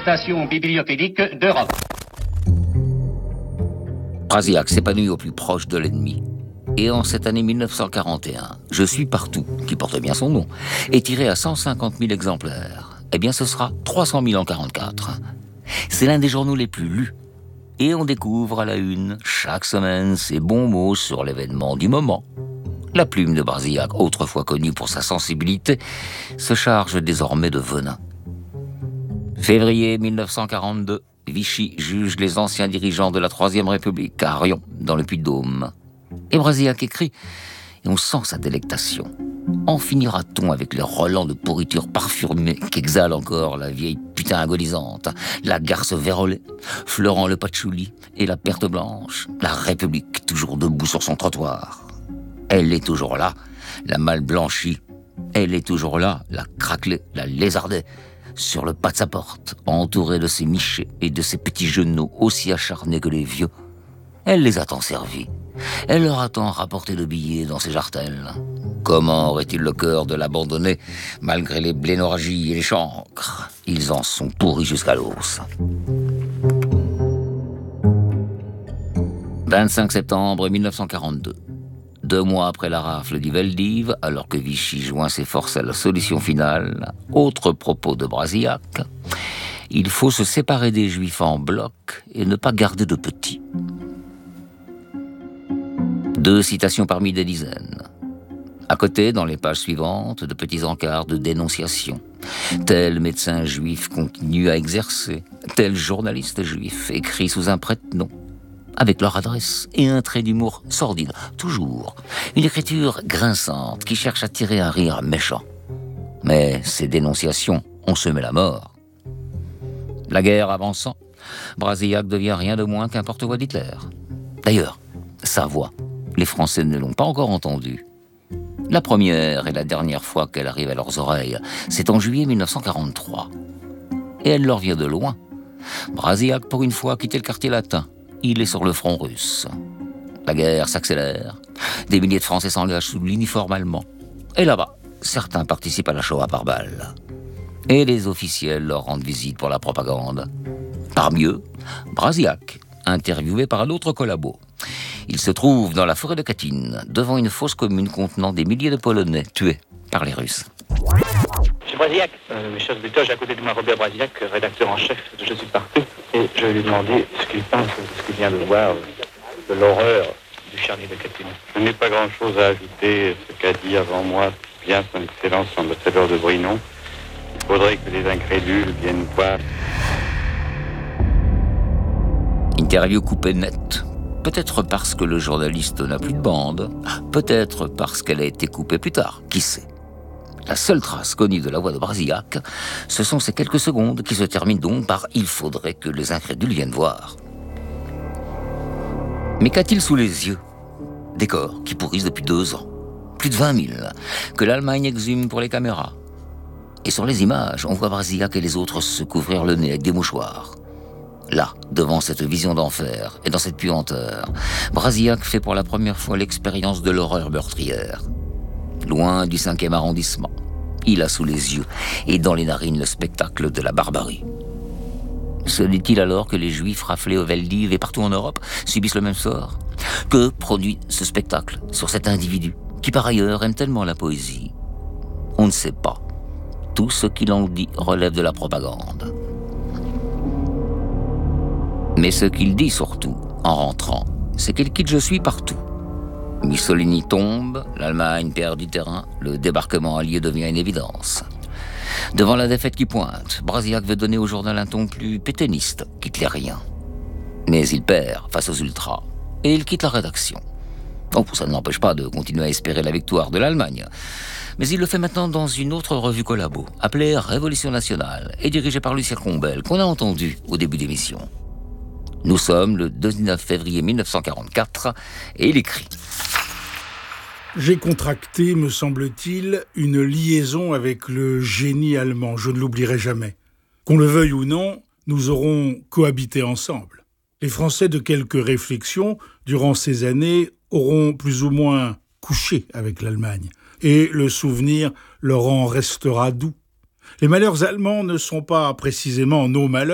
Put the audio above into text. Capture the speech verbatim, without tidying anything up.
station bibliothélique d'Europe. Brasillac s'épanouit au plus proche de l'ennemi. Et en cette année mille neuf cent quarante et un, Je suis partout, qui porte bien son nom, est tiré à cent cinquante mille exemplaires. Eh bien, ce sera trois cent mille en quarante-quatre. C'est l'un des journaux les plus lus. Et on découvre à la une, chaque semaine, ces bons mots sur l'événement du moment. La plume de Brasillac, autrefois connue pour sa sensibilité, se charge désormais de venin. Février mille neuf cent quarante-deux, Vichy juge les anciens dirigeants de la Troisième République à Riom, dans le Puy-de-Dôme. Et Brasillac écrit, et on sent sa délectation. En finira-t-on avec les relents de pourriture parfumée qu'exhale encore la vieille putain agonisante, la garce vérolée, fleurant le patchouli et la perte blanche, la République toujours debout sur son trottoir. Elle est toujours là, la mal blanchie. Elle est toujours là, la craquelée, la lézardée, sur le pas de sa porte, entourée de ses michets et de ses petits genoux aussi acharnés que les vieux. Elle les a tant servis. Elle leur a tant rapporté de billets dans ses jartelles. Comment aurait-il le cœur de l'abandonner, malgré les blénorragies et les chancres? Ils en sont pourris jusqu'à l'os. vingt-cinq septembre mille neuf cent quarante-deux. Deux mois après la rafle du Veldiv, alors que Vichy joint ses forces à la solution finale, autre propos de Brasillac, il faut se séparer des Juifs en bloc et ne pas garder de petits. Deux citations parmi des dizaines. À côté, dans les pages suivantes, de petits encarts de dénonciation. Tel médecin juif continue à exercer, tel journaliste juif écrit sous un prête-nom, avec leur adresse et un trait d'humour sordide, toujours. Une écriture grinçante qui cherche à tirer un rire méchant. Mais ces dénonciations ont semé la mort. La guerre avançant, Brasillac devient rien de moins qu'un porte-voix d'Hitler. D'ailleurs, sa voix, les Français ne l'ont pas encore entendue. La première et la dernière fois qu'elle arrive à leurs oreilles, c'est en juillet mille neuf cent quarante-trois. Et elle leur vient de loin. Brasillac, pour une fois, a quitté le quartier latin. Il est sur le front russe. La guerre s'accélère. Des milliers de Français s'engagent sous l'uniforme allemand. Et là-bas, certains participent à la Shoah par balle. Et les officiels leur rendent visite pour la propagande. Parmi eux, Brasillac, interviewé par un autre collabo. Il se trouve dans la forêt de Katyn, devant une fosse commune contenant des milliers de Polonais tués par les Russes. Monsieur Brasillac, euh, mes chers auditeurs, j'ai à côté de moi Robert Brasillac, rédacteur en chef de Je suis partout, et je vais lui demander ce qu'il pense de ce qu'il vient de voir, de l'horreur du charnier de Katyn. Je n'ai pas grand-chose à ajouter, ce qu'a dit avant moi bien son Excellence l'ambassadeur de Brinon. Il faudrait que les incrédules viennent voir. Interview coupée net. Peut-être parce que le journaliste n'a plus de bande, peut-être parce qu'elle a été coupée plus tard, qui sait. La seule trace connue de la voix de Brasillac, ce sont ces quelques secondes qui se terminent donc par « il faudrait que les incrédules viennent voir ». Mais qu'a-t-il sous les yeux? Des corps qui pourrissent depuis deux ans, plus de vingt mille, que l'Allemagne exhume pour les caméras. Et sur les images, on voit Brasillac et les autres se couvrir le nez avec des mouchoirs. Là, devant cette vision d'enfer et dans cette puanteur, Brasillac fait pour la première fois l'expérience de l'horreur meurtrière. Loin du cinquième arrondissement, il a sous les yeux et dans les narines le spectacle de la barbarie. Se dit-il alors que les Juifs raflés au Veldiv et partout en Europe subissent le même sort? Que produit ce spectacle sur cet individu qui par ailleurs aime tellement la poésie? On ne sait pas. Tout ce qu'il en dit relève de la propagande. Mais ce qu'il dit surtout, en rentrant, c'est qu'il quitte Je suis partout. Mussolini tombe, l'Allemagne perd du terrain, le débarquement allié devient une évidence. Devant la défaite qui pointe, Brasillac veut donner au journal un ton plus pétainiste qu'hitlérien. Mais il perd face aux ultras, et il quitte la rédaction. Oh, ça ne l'empêche pas de continuer à espérer la victoire de l'Allemagne. Mais il le fait maintenant dans une autre revue collabo, appelée Révolution nationale, et dirigée par Lucien Combel, qu'on a entendu au début d'émission. Nous sommes le dix-neuf février mille neuf cent quarante-quatre, et il écrit « J'ai contracté, me semble-t-il, une liaison avec le génie allemand, je ne l'oublierai jamais. Qu'on le veuille ou non, nous aurons cohabité ensemble. Les Français de quelques réflexions, durant ces années, auront plus ou moins couché avec l'Allemagne, et le souvenir leur en restera doux. Les malheurs allemands ne sont pas précisément nos malheurs,